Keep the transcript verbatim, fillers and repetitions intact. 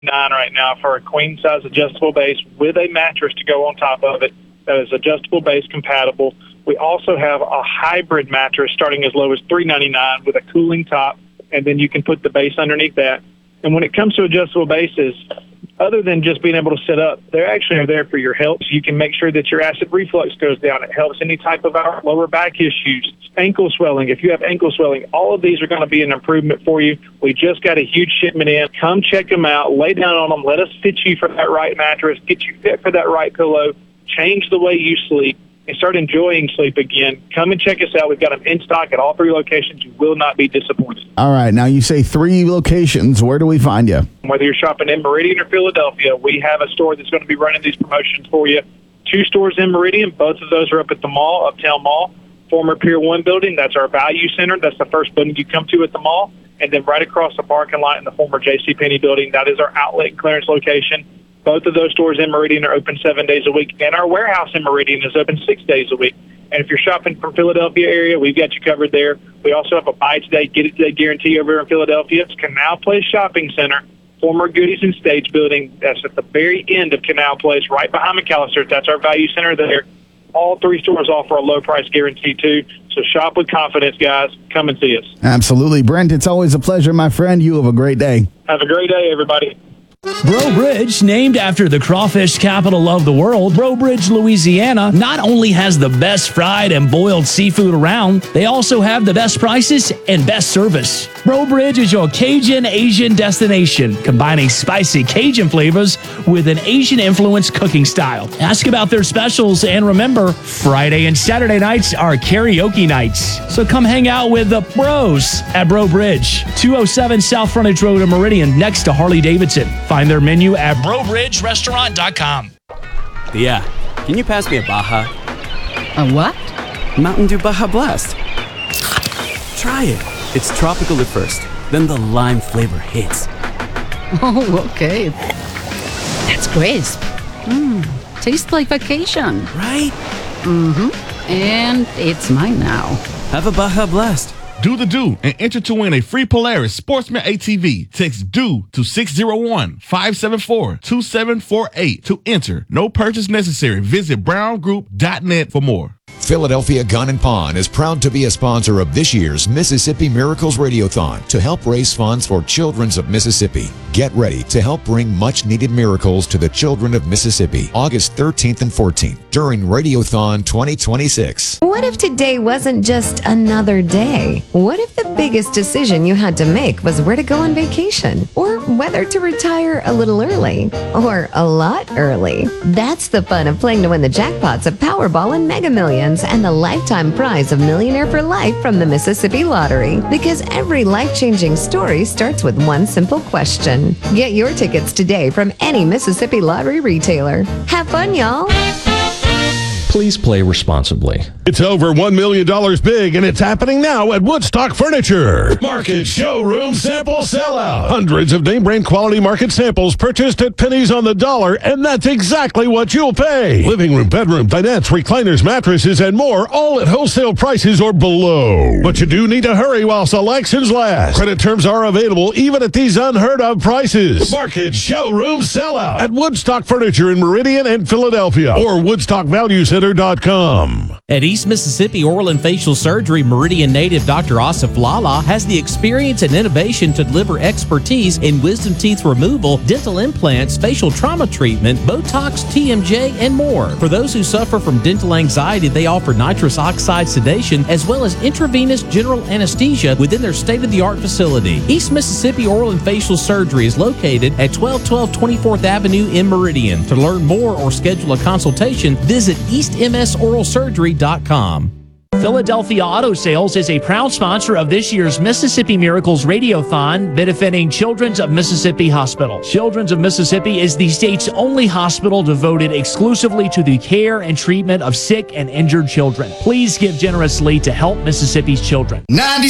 Nine right now for a queen size adjustable base with a mattress to go on top of it that is adjustable base compatible. We also have a hybrid mattress starting as low as three ninety-nine with a cooling top, and then you can put the base underneath that. And when it comes to adjustable bases, other than just being able to sit up, they actually are there for your health. So you can make sure that your acid reflux goes down. It helps any type of our lower back issues, ankle swelling. If you have ankle swelling, all of these are going to be an improvement for you. We just got a huge shipment in. Come check them out. Lay down on them. Let us fit you for that right mattress. Get you fit for that right pillow. Change the way you sleep and start enjoying sleep again. Come and check us out. We've got them in stock at all three locations. You will not be disappointed. All right. Now, you say three locations. Where do we find you? Whether you're shopping in Meridian or Philadelphia, we have a store that's going to be running these promotions for you. Two stores in Meridian. Both of those are up at the mall, Uptown Mall. Former Pier one building, that's our value center. That's the first building you come to at the mall. And then right across the parking lot in the former JCPenney building, that is our outlet and clearance location. Both of those stores in Meridian are open seven days a week, and our warehouse in Meridian is open six days a week. And if you're shopping from Philadelphia area, we've got you covered there. We also have a buy today, get it today guarantee over in Philadelphia. It's Canal Place Shopping Center, former Goodies and Stage building. That's at the very end of Canal Place, right behind McAllister. That's our value center there. All three stores offer a low price guarantee too. So shop with confidence, guys. Come and see us. Absolutely. Brent, it's always a pleasure, my friend. You have a great day. Have a great day, everybody. Breaux Bridge, named after the crawfish capital of the world, Breaux Bridge, Louisiana, not only has the best fried and boiled seafood around, they also have the best prices and best service. Breaux Bridge is your Cajun Asian destination, combining spicy Cajun flavors with an Asian-influenced cooking style. Ask about their specials, and remember, Friday and Saturday nights are karaoke nights. So come hang out with the Bros at Breaux Bridge, two oh seven South Frontage Road in Meridian, next to Harley-Davidson. Find their menu at breaux bridge restaurant dot com. Yeah, can you pass me a Baja? A what? Mountain Dew Baja Blast. Try it. It's tropical at first, then the lime flavor hits. Oh, okay. That's crisp. Mmm, tastes like vacation. Right? Mm-hmm. And it's mine now. Have a Baja Blast. Do the do and enter to win a free Polaris Sportsman A T V. Text DO to six oh one, five seven four, two seven four eight to enter. No purchase necessary. Visit brown group dot net for more. Philadelphia Gun and Pawn is proud to be a sponsor of this year's Mississippi Miracles Radiothon to help raise funds for Children's of Mississippi. Get ready to help bring much-needed miracles to the children of Mississippi, August thirteenth and fourteenth during Radiothon twenty twenty-six. What if today wasn't just another day? What if the biggest decision you had to make was where to go on vacation, or whether to retire a little early, or a lot early? That's the fun of playing to win the jackpots of Powerball and Mega Millions and the lifetime prize of Millionaire for Life from the Mississippi Lottery. Because every life-changing story starts with one simple question. Get your tickets today from any Mississippi Lottery retailer. Have fun, y'all. Please play responsibly. It's over one million dollars big, and it's happening now at Woodstock Furniture. Market Showroom Sample Sellout. Hundreds of name-brand quality market samples purchased at pennies on the dollar, and that's exactly what you'll pay. Living room, bedroom, dinettes, recliners, mattresses, and more, all at wholesale prices or below. But you do need to hurry while selections last. Credit terms are available even at these unheard-of prices. Market Showroom Sellout at Woodstock Furniture in Meridian and Philadelphia, or Woodstock Value Center dot com. At East Mississippi Oral and Facial Surgery, Meridian native Doctor Asif Lala has the experience and innovation to deliver expertise in wisdom teeth removal, dental implants, facial trauma treatment, Botox, T M J, and more. For those who suffer from dental anxiety, they offer nitrous oxide sedation as well as intravenous general anesthesia within their state-of-the-art facility. East Mississippi Oral and Facial Surgery is located at twelve twelve twenty-fourth Avenue in Meridian. To learn more or schedule a consultation, visit east m s oral surgery dot com. Philadelphia Auto Sales is a proud sponsor of this year's Mississippi Miracles Radiothon, benefiting Children's of Mississippi Hospital. Children's of Mississippi is the state's only hospital devoted exclusively to the care and treatment of sick and injured children. Please give generously to help Mississippi's children. ninety